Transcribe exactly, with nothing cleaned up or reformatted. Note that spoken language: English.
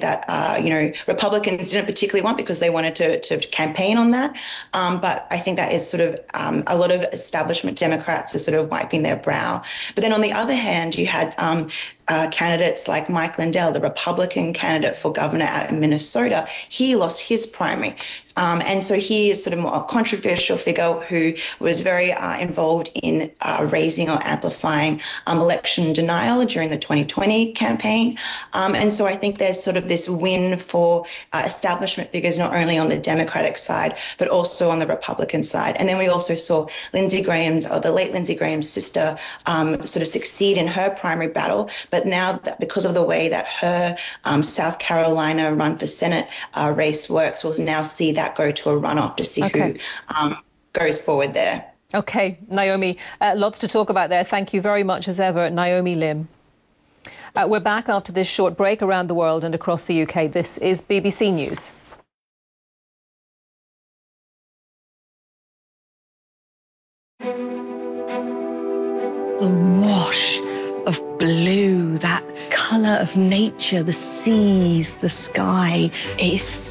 that, uh, you know, Republicans didn't particularly want because they wanted to, to campaign on that. Um, but I think that is sort of um, a lot of establishment Democrats are sort of wiping their brow. But then on the other hand, you had um, uh, candidates like Mike Lindell, the Republican candidate for governor out in Minnesota. He lost his primary. Um, and so he is sort of more a controversial figure who was very uh, involved in uh, raising or amplifying um, election denial during the twenty twenty campaign. Um, and so I think there's sort of this win for uh, establishment figures, not only on the Democratic side, but also on the Republican side. And then we also saw Lindsey Graham's, or the late Lindsey Graham's sister, um, sort of succeed in her primary battle. But now that because of the way that her um, South Carolina run for Senate uh, race works, we'll now see that go to a runoff to see okay. who um, goes forward there. Okay, Naomi, uh, lots to talk about there. Thank you very much as ever, Naomi Lim. Uh, we're back after this short break around the world and across the U K. This is B B C News. The wash of blue, that colour of nature, the seas, the sky, it is